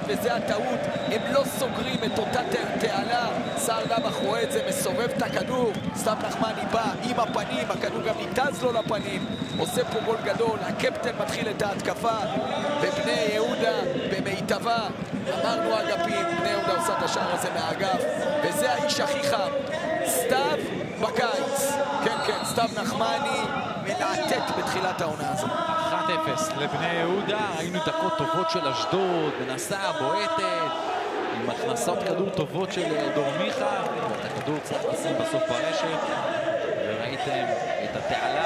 וזה הטעות, הם לא סוגרים את אותה תעלה. סער דבח רואה את זה, מסובב את הכדור, סתיו נחמני בא עם הפנים, הכדור גם ניתז לו לפנים, עושה פה גול גדול, הקפטן מתחיל את ההתקפה, ובני יהודה במיטבה, אמרנו אגפים, בני יהודה עושה את השער הזה מהאגף, וזה האיש הכי חם, סתיו בקיץ. כן, כן, סתיו נחמני מלעטט בתחילת העונה הזו. 1-0 לבני יהודה, ראינו דקות טובות של אשדוד, מנסה, בועטת, עם הכנסות כדור טובות של דור מיכה, את הכדור צריך לשים בסוף ברשת, וראיתם את התעלה.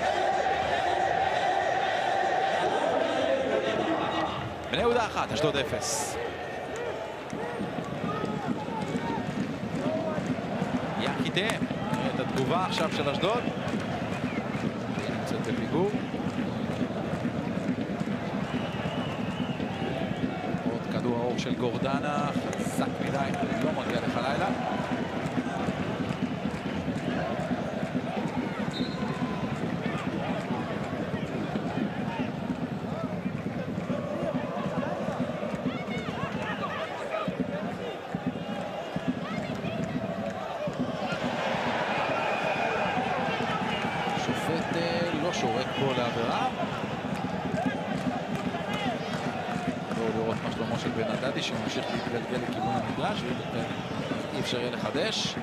בני יהודה 1, אשדוד 0. יקיטה, נראה את התגובה עכשיו של אשדוד. היא נמצאת בפיגור. עוד כדור האור של גורדנה, חזק מדי, לא מגיע לך לילה. לא שורק פה לעבירה. בואו לראות מה שלומו של בן הדדי שממשיך להתגלגל לכיוון המגרש, אי אפשר יהיה לחדש.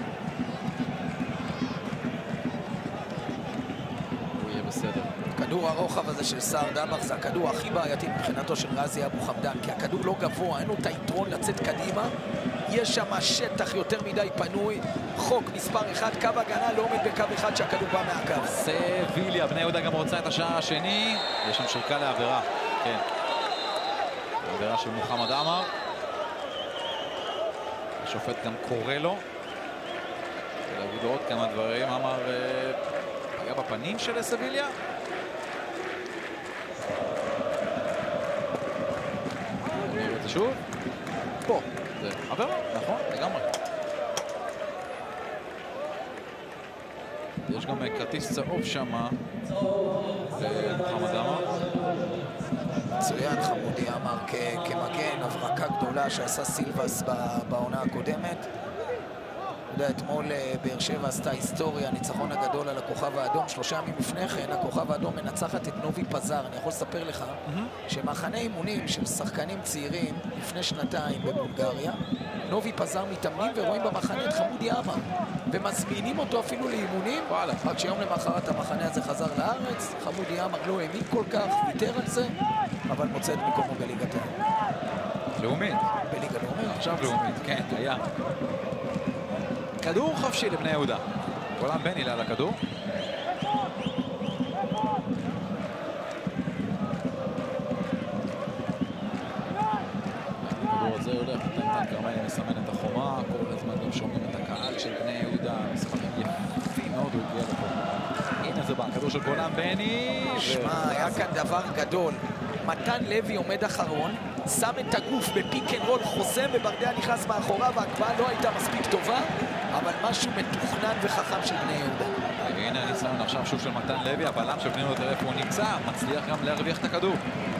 הוא יהיה בסדר. כדור הרוחב הזה של סער דבח זה הכדור הכי בעייתי מבחינתו של רזי אבו חמדן, כי הכדור לא גבוה, אין לו את היתרון לצאת קדימה, יש שם שטח יותר מדי פנוי, חוק מספר 1, קו הגנה לא עומד בקו 1 שהכדור בא מהקו. סביליה, בני יהודה גם רוצה את השער השני, יש שם שריקה לעבירה, כן. העבירה של מוחמד עמר. השופט גם קורא לו. ולהגיד לו עוד כמה דברים, עמר פגע בפנים של סביליה. נראה את זה שוב. פה, זה עבירה, נכון, לגמרי. יש גם כרטיס צהוב שם למוחמד עמר. מצוין, חמודי עמר כמגן, הברקה גדולה שעשה סילבס בעונה הקודמת. אתה יודע, אתמול באר שבע עשתה היסטוריה, הניצחון הגדול על הכוכב האדום. 3 ימים לפני כן, הכוכב האדום מנצחת את נובי פזר. אני יכול לספר לך שמחנה אימונים של שחקנים צעירים לפני 2 בבולגריה, נובי פזר מתאמנים ורואים במחנה את חמודי עמר ומזמינים אותו אפילו לאימונים. רק שיום למחרת המחנה הזה חזר לארץ, חמודי עמר לא האמין כל כך, ויתר על זה, אבל מוצא את מקומו בליגת העל. לאומית. בליגה לאומית. עכשיו לאומית, כן, היה. כדור חופשי לבני יהודה. גולן בן הילה לכדור. הכדור הזה הולך, נתן כרמלי מסמן את החומה, כל הזמן גם שומעים את הקהל של בני יהודה, משחקים יפים מאוד, הוא הגיע לפה. הנה זה בא, כדור של גולן בני. שמע, היה כאן דבר גדול. מתן לוי עומד אחרון, שם את הגוף בפיק אנד רול, חוסם וברדע נכנס מאחוריו, ההקבעה לא הייתה מספיק טובה, אבל משהו מתוכנן וחכם של בני יהודה. הנה הניסיון עכשיו שוב של מתן לוי, הבלם של בני יהודה, תראה איפה הוא נמצא, מצליח גם להרוויח את הכדור.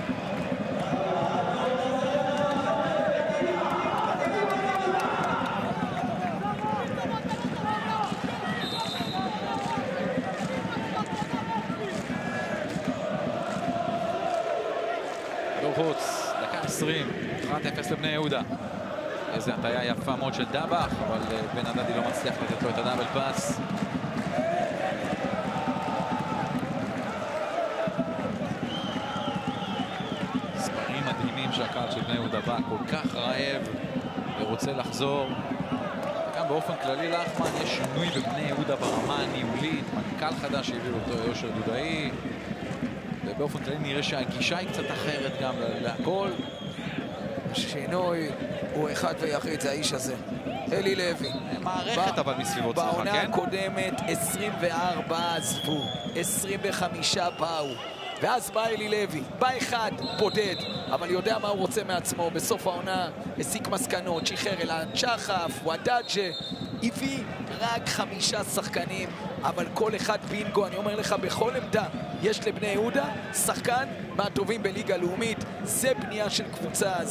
כדור חוץ, דקה 20, 1-0 לבני יהודה. איזו הטיה יפה מאוד של דבח, אבל בן הדדי לא מצליח לתת לו את הדאבל פאס. ספרים מדהימים שהקהל של בני יהודה בא כל כך רעב ורוצה לחזור. גם באופן כללי לאחמן יש שינוי בבני יהודה ברמה הניהולית, מנכ"ל חדש שהביא אותו יושר דודאי, ובאופן כללי נראה שהגישה היא קצת אחרת גם להכל. שינוי הוא אחד ויחיד, זה האיש הזה, אלי לוי. מערכת אבל מסביבות שלך, כן? בעונה הקודמת 24 עזבו, 25 באו, ואז בא אלי לוי, בא אחד בודד, אבל יודע מה הוא רוצה מעצמו. בסוף העונה הסיק מסקנות, שחרר אלן, שחף, וואדאג'ה, הביא רק 5 שחקנים, אבל כל אחד בינגו. אני אומר לך, בכל עמדה יש לבני יהודה שחקן מהטובים בליגה לאומית. זה בנייה של קבוצה.